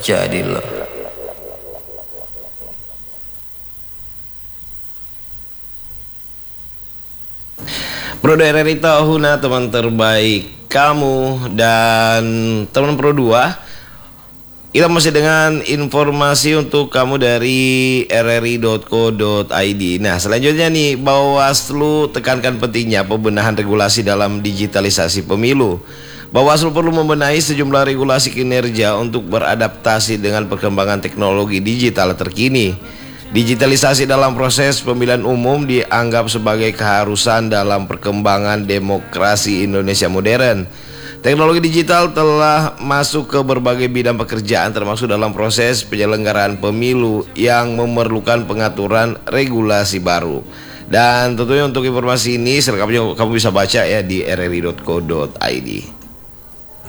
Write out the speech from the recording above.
jadilah. Pro RRI Tahuna, teman terbaik kamu. Dan teman Pro 2, kita masih dengan informasi untuk kamu dari rri.co.id. Nah, selanjutnya nih, Bawaslu tekankan pentingnya pembenahan regulasi dalam digitalisasi pemilu. Bawaslu perlu membenahi sejumlah regulasi kinerja untuk beradaptasi dengan perkembangan teknologi digital terkini. Digitalisasi dalam proses pemilihan umum dianggap sebagai keharusan dalam perkembangan demokrasi Indonesia modern. Teknologi digital telah masuk ke berbagai bidang pekerjaan, termasuk dalam proses penyelenggaraan pemilu yang memerlukan pengaturan regulasi baru. Dan tentunya untuk informasi ini selengkapnya kamu bisa baca ya di rri.co.id.